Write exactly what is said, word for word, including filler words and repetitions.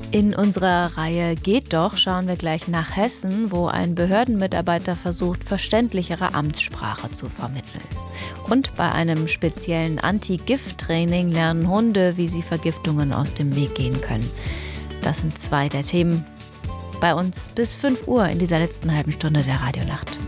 In unserer Reihe Geht doch schauen wir gleich nach Hessen, wo ein Behördenmitarbeiter versucht, verständlichere Amtssprache zu vermitteln. Und bei einem speziellen Anti-Gift-Training lernen Hunde, wie sie Vergiftungen aus dem Weg gehen können. Das sind zwei der Themen bei uns bis fünf Uhr in dieser letzten halben Stunde der Radionacht.